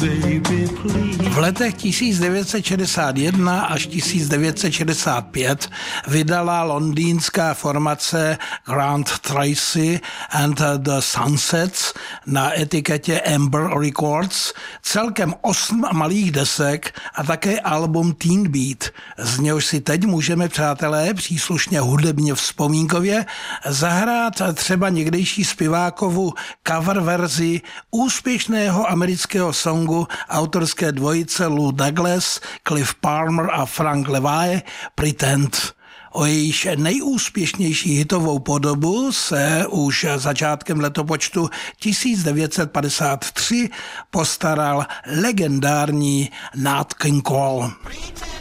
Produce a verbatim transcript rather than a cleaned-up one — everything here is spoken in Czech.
V letech tisíc devět set šedesát jedna až tisíc devět set šedesát pět vydala londýnská formace Grant Tracy and the Sunsets na etiketě Amber Records celkem osm malých desek a také album Teen Beat, z něhož si teď můžeme, přátelé, příslušně hudebně vzpomínkově zahrát třeba někdejší zpěvákovu cover verzi úspěšného amerického songu autorské dvojice Lou Douglas, Cliff Palmer a Frank Levy Pretend. O jejíž nejúspěšnější hitovou podobu se už začátkem letopočtu tisíc devět set padesát tři postaral legendární Nat King Cole.